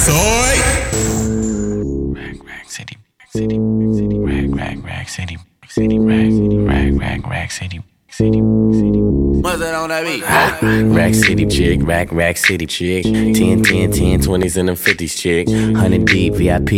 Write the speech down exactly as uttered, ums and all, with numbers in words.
soy. Rag, rag, city, city, city, rag, rag, rag, city, city, rag, rag, rag, rag, city, city, city. What's that on that beat? Rack City chick, rack, rack city chick. ten, ten, ten, twenties and them fifties chick. one hundred deep, V I P